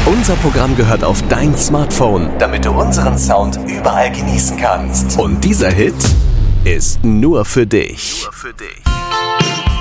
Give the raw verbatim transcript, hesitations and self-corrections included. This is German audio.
Unser Programm gehört auf dein Smartphone, damit du unseren Sound überall genießen kannst. Und dieser Hit ist nur für dich. Nur für dich.